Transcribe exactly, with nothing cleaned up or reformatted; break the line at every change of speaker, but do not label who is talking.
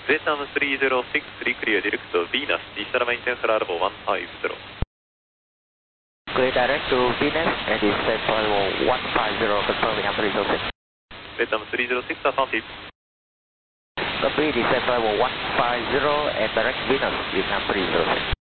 Vietnam three zero six three clear direct to Venus, descend maintain flight level one five zero.
Clear direct to Venus and descend flight level one five zero, confirming I'm three zero six.
Vietnam three zero six, affirmative.
Copy, descend flight level one five zero and direct Venus, Vietnam three zero six.